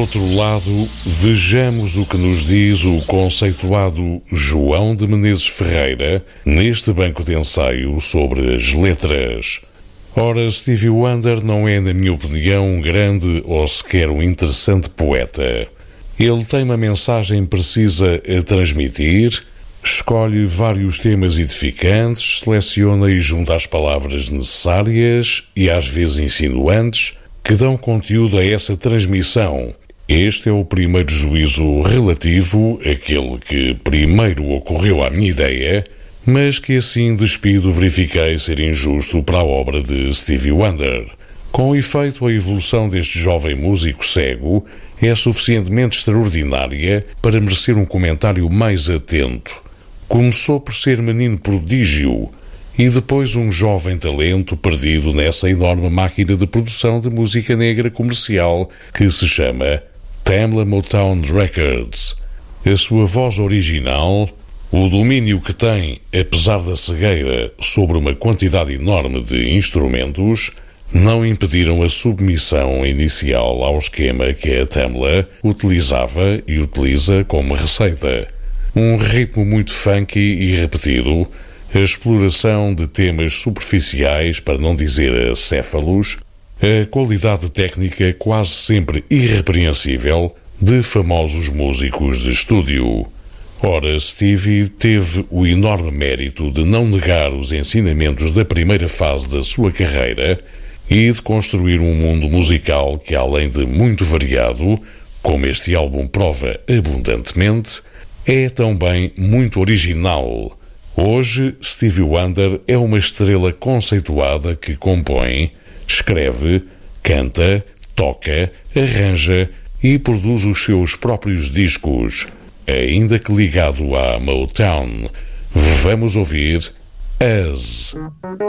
outro lado, vejamos o que nos diz o conceituado João de Menezes Ferreira neste banco de ensaio sobre as letras. Ora, Stevie Wonder não é, na minha opinião, um grande ou sequer um interessante poeta. Ele tem uma mensagem precisa a transmitir, escolhe vários temas edificantes, seleciona e junta as palavras necessárias e às vezes insinuantes que dão conteúdo a essa transmissão. Este é o primeiro juízo relativo, aquele que primeiro ocorreu à minha ideia, mas que assim despido verifiquei ser injusto para a obra de Stevie Wonder. Com efeito, a evolução deste jovem músico cego é suficientemente extraordinária para merecer um comentário mais atento. Começou por ser menino prodígio e depois um jovem talento perdido nessa enorme máquina de produção de música negra comercial que se chama Tamla Motown Records. A sua voz original, o domínio que tem, apesar da cegueira, sobre uma quantidade enorme de instrumentos, não impediram a submissão inicial ao esquema que a Tamla utilizava e utiliza como receita. Um ritmo muito funky e repetido, a exploração de temas superficiais, para não dizer acéfalos, a qualidade técnica quase sempre irrepreensível de famosos músicos de estúdio. Ora, Stevie teve o enorme mérito de não negar os ensinamentos da primeira fase da sua carreira e de construir um mundo musical que, além de muito variado, como este álbum prova abundantemente, é também muito original. Hoje, Stevie Wonder é uma estrela conceituada que compõe, escreve, canta, toca, arranja e produz os seus próprios discos. Ainda que ligado à Motown, vamos ouvir Us.